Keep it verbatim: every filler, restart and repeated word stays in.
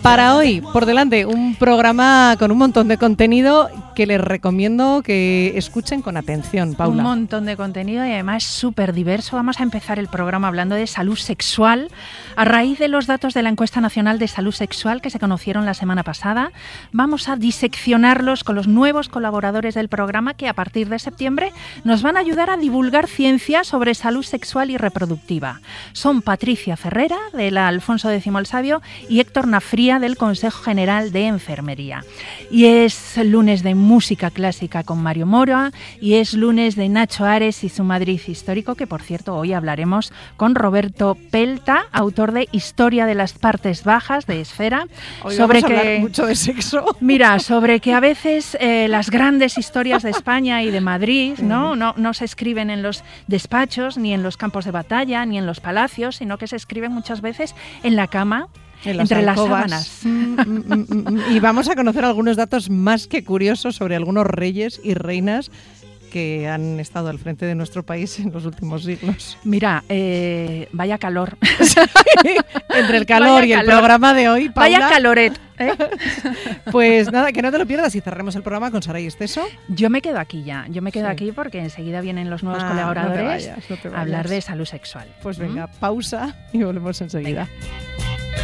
Para hoy, por delante, un programa con un montón de contenido que les recomiendo que escuchen con atención, Paula. Un montón de contenido y además súper diverso. Vamos a empezar el programa hablando de salud sexual. A raíz de los datos de la Encuesta Nacional de Salud Sexual que se conocieron la semana pasada, vamos a diseccionarlos con los nuevos colaboradores del programa que a partir de septiembre nos van a ayudar a divulgar ciencia sobre salud sexual y reproductiva. Son Patricia Ferrera, de la Alfonso X el Sabio, y Héctor Nafría, del Consejo General de Enfermería. Y es lunes de música clásica con Mario Mora y es lunes de Nacho Ares y su Madrid histórico, que por cierto hoy hablaremos con Roberto Pelta, autor de Historia de las partes bajas de Esfera. Hoy sobre vamos a que hablar mucho de sexo. Mira, sobre que a veces eh, las grandes historias de España y de Madrid, ¿no? No, no se escriben en los despachos, ni en los campos de batalla, ni en los palacios, sino que se escriben muchas veces en la cama, En las entre alcobas. las sábanas. Mm, mm, mm, mm. Y vamos a conocer algunos datos más que curiosos sobre algunos reyes y reinas que han estado al frente de nuestro país en los últimos siglos. Mira, eh, vaya calor. Entre el calor Vaya y el calor. programa de hoy, Paula. Vaya caloret. ¿eh? Pues nada, que no te lo pierdas y cerremos el programa con Saray Esteso. Yo me quedo aquí ya. Yo me quedo Sí. aquí porque enseguida vienen los nuevos Ah, colaboradores no te vayas, no te a hablar vayas. de salud sexual. Pues ¿Mm? venga, pausa y volvemos enseguida. Venga.